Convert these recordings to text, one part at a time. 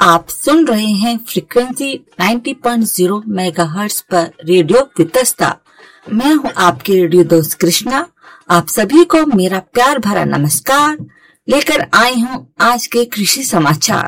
आप सुन रहे हैं फ्रीक्वेंसी 90.0 मेगाहर्ट्ज पर रेडियो वितस्ता। मैं हूं आपकी रेडियो दोस्त कृष्णा। आप सभी को मेरा प्यार भरा नमस्कार लेकर आई हूं आज के कृषि समाचार।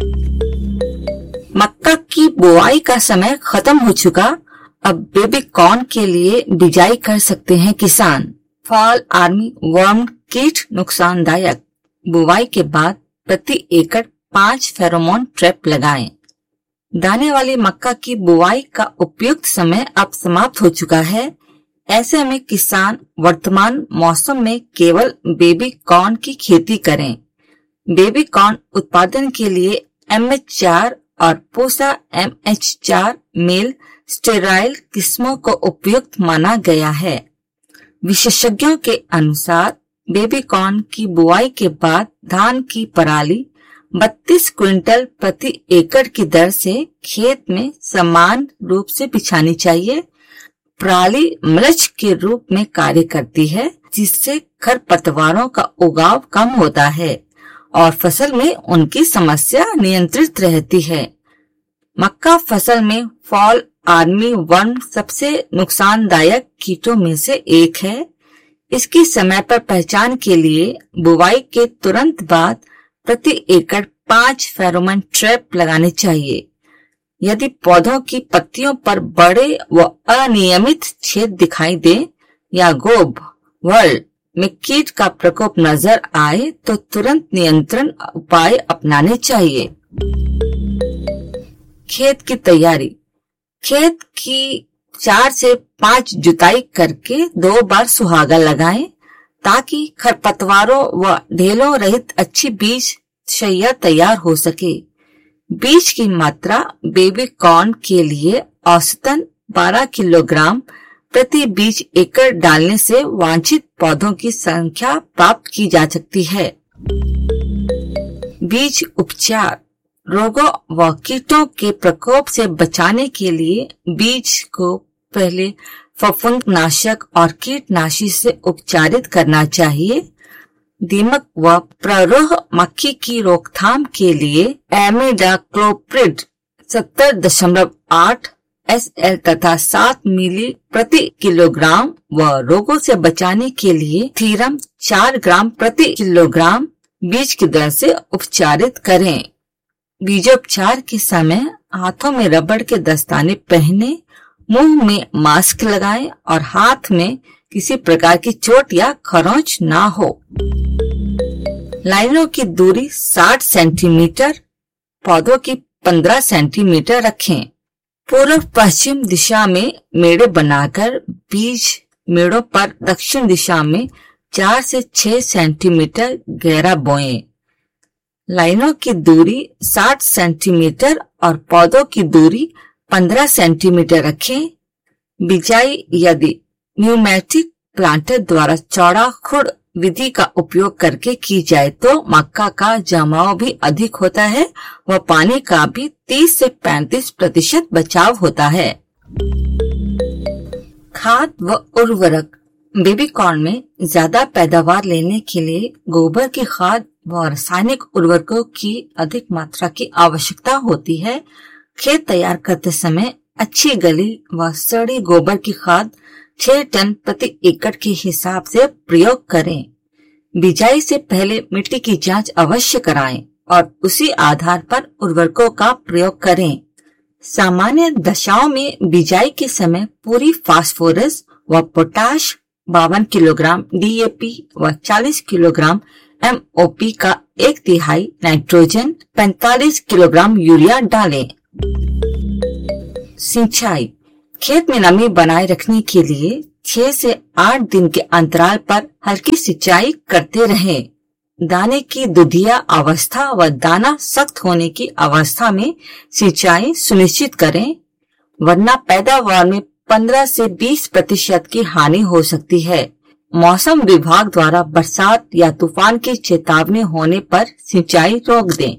मक्का की बुआई का समय खत्म हो चुका, अब बेबी कॉर्न के लिए बिजाई कर सकते हैं किसान। फॉल आर्मी वर्म कीट नुकसानदायक। बुआई के बाद प्रति एकड़ 5 फेरोमोन ट्रैप लगाएं। दाने वाली मक्का की बुआई का उपयुक्त समय अब समाप्त हो चुका है। ऐसे में किसान वर्तमान मौसम में केवल बेबी कॉर्न की खेती करें। बेबी कॉर्न उत्पादन के लिए MH4 और पूसा MH4 मेल स्टेराइल किस्मों को उपयुक्त माना गया है। विशेषज्ञों के अनुसार बेबी कॉर्न की बुआई के बाद धान की पराली 32 क्विंटल प्रति एकड़ की दर से खेत में समान रूप से बिछानी चाहिए। पराली मल्च के रूप में कार्य करती है, जिससे खरपतवारों का उगाव कम होता है और फसल में उनकी समस्या नियंत्रित रहती है। मक्का फसल में फॉल आर्मी वर्म सबसे नुकसानदायक कीटों में से एक है। इसकी समय पर पहचान के लिए बुवाई के तुरंत बाद प्रति एकड़ 5 फेरोमोन ट्रैप लगाने चाहिए। यदि पौधों की पत्तियों पर बड़े व अनियमित छेद दिखाई दे या गोब वर्ल में कीट का प्रकोप नजर आए तो तुरंत नियंत्रण उपाय अपनाने चाहिए। खेत की तैयारी। खेत की 4 से 5 जुताई करके 2 बार सुहागा लगाएं, ताकि खरपतवारों व ढेलों रहित अच्छी बीज शैया तैयार हो सके। बीज की मात्रा बेबी कॉर्न के लिए औसतन 12 किलोग्राम प्रति बीज एकड़ डालने से वांछित पौधों की संख्या प्राप्त की जा सकती है। बीज उपचार। रोगों व कीटों के प्रकोप से बचाने के लिए बीज को पहले फफूंदनाशक और कीटनाशी से उपचारित करना चाहिए। दीमक व प्ररोह मक्खी की रोकथाम के लिए एमिडाक्लोप्रिड 70.8 SL तथा 7 मिली प्रति किलोग्राम व रोगों से बचाने के लिए थीरम 4 ग्राम प्रति किलोग्राम बीज की दर से उपचारित करें। बीजोपचार के समय हाथों में रबड़ के दस्ताने पहने, मुंह में मास्क लगाएं और हाथ में किसी प्रकार की चोट या खरोंच ना हो। लाइनों की दूरी 60 सेंटीमीटर, पौधों की 15 सेंटीमीटर रखें। पूर्व पश्चिम दिशा में मेड़े बनाकर बीज मेड़ों पर दक्षिण दिशा में 4 से 6 सेंटीमीटर गहरा बोएं। लाइनों की दूरी 60 सेंटीमीटर और पौधों की दूरी 15 सेंटीमीटर रखें। बिजाई यदि न्यूमेटिक प्लांटर द्वारा चौड़ा खुड विधि का उपयोग करके की जाए तो मक्का का जमाव भी अधिक होता है व पानी का भी 30 से 35% बचाव होता है। खाद व उर्वरक। बेबी कॉर्न में ज्यादा पैदावार लेने के लिए गोबर की खाद व रासायनिक उर्वरकों की अधिक मात्रा की आवश्यकता होती है। खेत तैयार करते समय अच्छी गली व सड़ी गोबर की खाद 6 टन प्रति एकड़ के हिसाब से प्रयोग करें। बिजाई से पहले मिट्टी की जांच अवश्य कराएं और उसी आधार पर उर्वरकों का प्रयोग करें। सामान्य दशाओं में बिजाई के समय पूरी फास्फोरस व पोटाश 52 किलोग्राम DAP व 40 किलोग्राम MOP का 1/3 नाइट्रोजन 45 किलोग्राम यूरिया डालें। सिंचाई। खेत में नमी बनाए रखने के लिए 6 से 8 दिन के अंतराल पर हल्की सिंचाई करते रहें। दाने की दुधिया अवस्था व दाना सख्त होने की अवस्था में सिंचाई सुनिश्चित करें, वरना पैदावार में 15 से 20% की हानि हो सकती है। मौसम विभाग द्वारा बरसात या तूफान की चेतावनी होने पर सिंचाई रोक दें।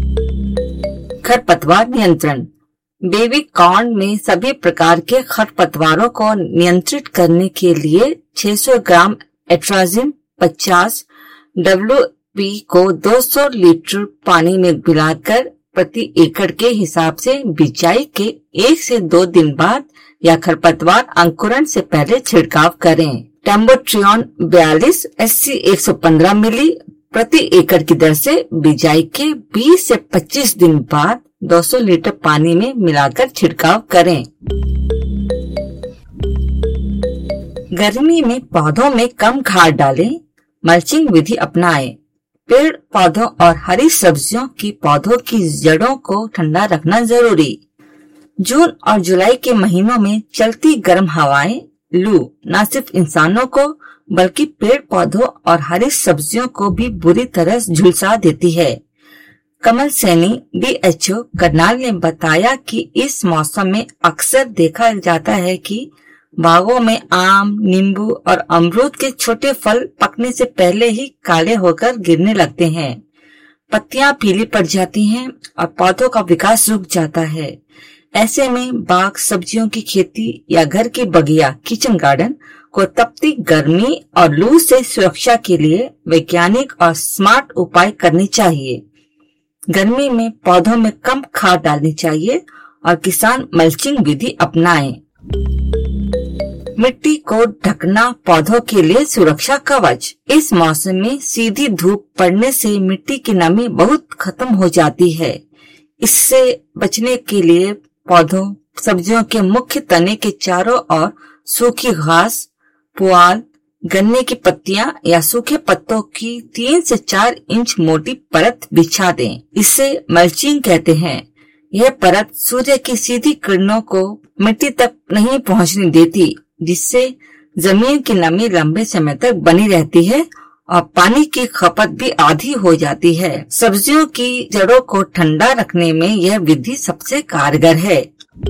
खरपतवार नियंत्रण। बेबी कॉर्न में सभी प्रकार के खरपतवारों को नियंत्रित करने के लिए 600 ग्राम एट्राजिन 50 WP को 200 लीटर पानी में मिलाकर प्रति एकड़ के हिसाब से बिजाई के 1 से 2 दिन बाद या खरपतवार अंकुरण से पहले छिड़काव करें। टेम्बोट्रियन 42 SC 115 मिली प्रति एकड़ की दर से बिजाई के 20 से 25 दिन बाद 200 लीटर पानी में मिलाकर छिड़काव करें। गर्मी में पौधों में कम खाद डालें, मल्चिंग विधि अपनाएं। पेड़ पौधों और हरी सब्जियों की पौधों की जड़ों को ठंडा रखना जरूरी। जून और जुलाई के महीनों में चलती गर्म हवाएं, लू न सिर्फ इंसानों को बल्कि पेड़ पौधों और हरी सब्जियों को भी बुरी तरह झुलसा देती है। कमल सैनी DHO करनाल ने बताया कि इस मौसम में अक्सर देखा जाता है कि बागों में आम, नींबू और अमरूद के छोटे फल पकने से पहले ही काले होकर गिरने लगते हैं। पत्तियां पीली पड़ जाती हैं और पौधों का विकास रुक जाता है। ऐसे में बाग, सब्जियों की खेती या घर की बगिया, किचन गार्डन को तपती गर्मी और लू से सुरक्षा के लिए वैज्ञानिक और स्मार्ट उपाय करने चाहिए। गर्मी में पौधों में कम खाद डालनी चाहिए और किसान मल्चिंग विधि अपनाएं। मिट्टी को ढकना पौधों के लिए सुरक्षा कवच। इस मौसम में सीधी धूप पड़ने से मिट्टी की नमी बहुत खत्म हो जाती है। इससे बचने के लिए पौधों, सब्जियों के मुख्य तने के चारों ओर सूखी घास, पुआल, गन्ने की पत्तियां या सूखे पत्तों की 3 से 4 इंच मोटी परत बिछा दें। इसे मल्चिंग कहते हैं। यह परत सूर्य की सीधी किरणों को मिट्टी तक नहीं पहुंचने देती, जिससे जमीन की नमी लंबे समय तक बनी रहती है और पानी की खपत भी आधी हो जाती है। सब्जियों की जड़ों को ठंडा रखने में यह विधि सबसे कारगर है।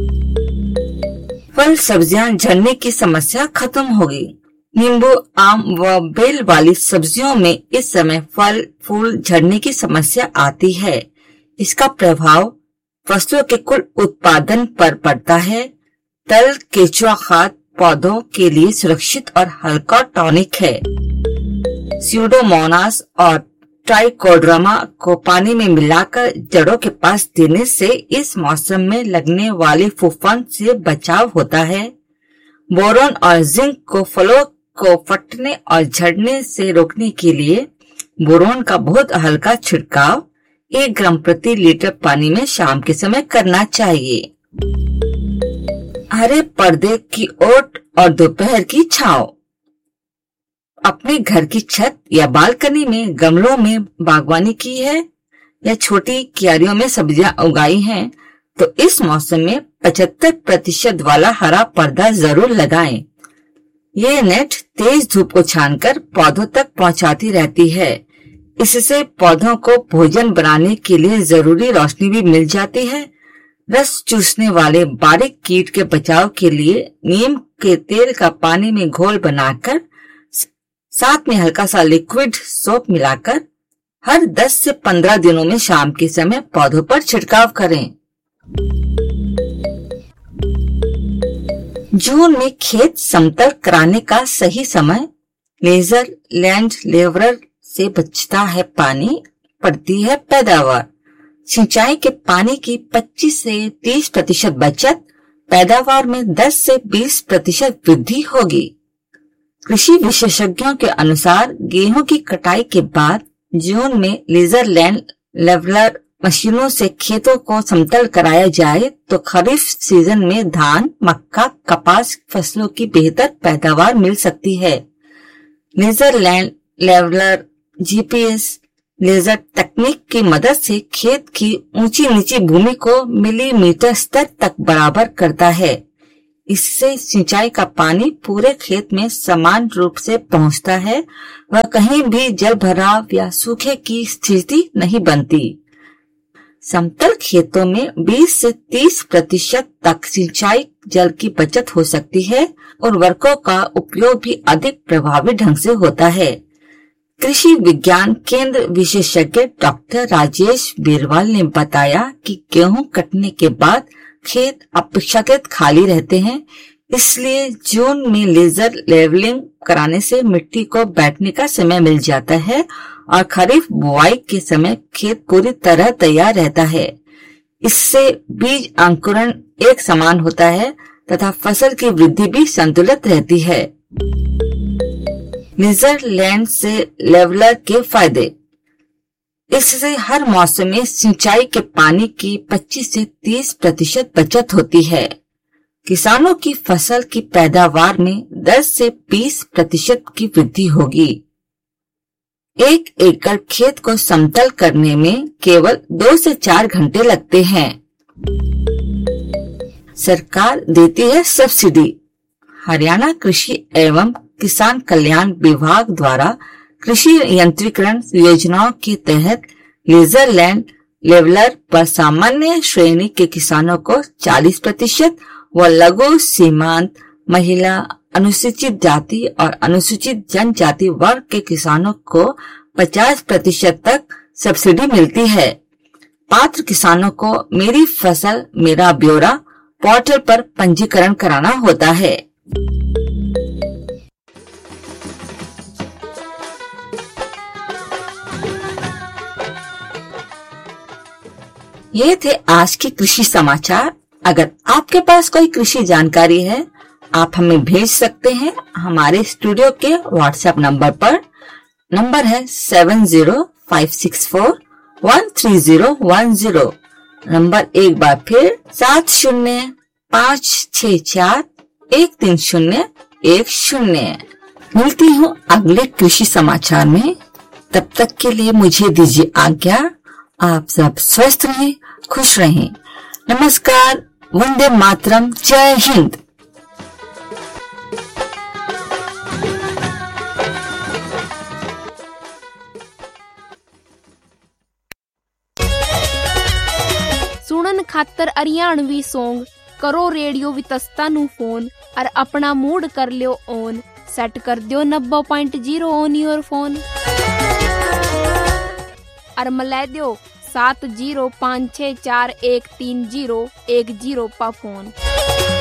फल सब्जियां झड़ने की समस्या खत्म होगी। नींबू, आम व बेल वाली सब्जियों में इस समय फल फूल झड़ने की समस्या आती है। इसका प्रभाव फसलों के कुल उत्पादन पर पड़ता है। तरल केचुआ खाद पौधों के लिए सुरक्षित और हल्का टॉनिक है। स्यूडोमोनास और ट्राइकोडर्मा को पानी में मिलाकर जड़ों के पास देने से इस मौसम में लगने वाले फूफान से बचाव होता है। बोरोन और जिंक को फलों को फटने और झड़ने से रोकने के लिए बोरोन का बहुत हल्का छिड़काव 1 ग्राम प्रति लीटर पानी में शाम के समय करना चाहिए। हरे पर्दे की ओट और दोपहर की छांव। अपने घर की छत या बालकनी में गमलों में बागवानी की है या छोटी क्यारियों में सब्जियां उगाई हैं, तो इस मौसम में 75% वाला हरा पर्दा जरूर लगाएं। ये नेट तेज धूप को छानकर पौधों तक पहुंचाती रहती है। इससे पौधों को भोजन बनाने के लिए जरूरी रोशनी भी मिल जाती है। रस चूसने वाले बारीक कीट के बचाव के लिए नीम के तेल का पानी में घोल बनाकर साथ में हल्का सा लिक्विड सोप मिलाकर हर 10 से 15 दिनों में शाम के समय पौधों पर छिड़काव करें। जून में खेत समतल कराने का सही समय। लेजर लैंड लेवरर से बचता है पानी, बढ़ती है पैदावार। सिंचाई के पानी की 25 से 30% बचत, पैदावार में 10 से 20% वृद्धि होगी। कृषि विशेषज्ञों के अनुसार गेहूं की कटाई के बाद जून में लेजर लैंड लेवलर मशीनों से खेतों को समतल कराया जाए तो खरीफ सीजन में धान, मक्का, कपास फसलों की बेहतर पैदावार मिल सकती है। Laser land leveller GPS laser तकनीक की मदद से खेत की ऊंची नीची भूमि को मिलीमीटर स्तर तक बराबर करता है। इससे सिंचाई का पानी पूरे खेत में समान रूप से पहुंचता है, वह कहीं भी जल भराव या सूखे की स्थिति नहीं बनती। समतल खेतों में 20 से 30% तक सिंचाई जल की बचत हो सकती है और उर्वरकों का उपयोग भी अधिक प्रभावी ढंग से होता है। कृषि विज्ञान केंद्र विशेषज्ञ डॉक्टर राजेश बेरवाल ने बताया कि गेहूं कटने के बाद खेत अपेक्षाकृत खाली रहते हैं, इसलिए जून में लेजर लेवलिंग कराने से मिट्टी को बैठने का समय मिल जाता है और खरीफ बुआई के समय खेत पूरी तरह तैयार रहता है। इससे बीज अंकुरण एक समान होता है तथा फसल की वृद्धि भी संतुलित रहती है। लेजर लैंड से लेवलर के फायदे। इससे हर मौसम में सिंचाई के पानी की 25 से 30% बचत होती है। किसानों की फसल की पैदावार में 10 से 20% की वृद्धि होगी। 1 एकड़ खेत को समतल करने में केवल 2 से 4 घंटे लगते हैं। सरकार देती है सब्सिडी। हरियाणा कृषि एवं किसान कल्याण विभाग द्वारा कृषि यंत्रीकरण योजनाओं के तहत लेजर लैंड लेवलर पर सामान्य श्रेणी के किसानों को 40% व लघु सीमांत महिला अनुसूचित जाति और अनुसूचित जनजाति वर्ग के किसानों को 50% तक सब्सिडी मिलती है। पात्र किसानों को मेरी फसल मेरा ब्यौरा पोर्टल पर पंजीकरण कराना होता है। ये थे आज के कृषि समाचार। अगर आपके पास कोई कृषि जानकारी है, आप हमें भेज सकते हैं हमारे स्टूडियो के व्हाट्सएप नंबर पर। नंबर है 7056413010। नंबर एक बार फिर 7056413010। मिलती हूँ अगले कृषि समाचार में। तब तक के लिए मुझे दीजिए आज्ञा। आप सब स्वस्थ रहें, खुश रहें। नमस्कार, वंदे मातरम, जय हिंद। सुनन खातर हरियाणवी सॉन्ग करो रेडियो वितस्ता नु फोन और अपना मूड कर लियो ऑन। सेट कर दियो 90.0 ऑन योर फोन और मिला दियो 7056413010 पा फोन।